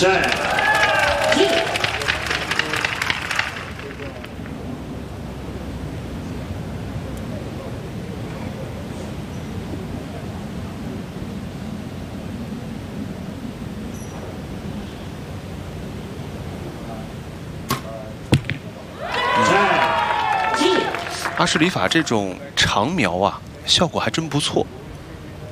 Set. Hit. 阿什里法这种长瞄啊，效果还真不错。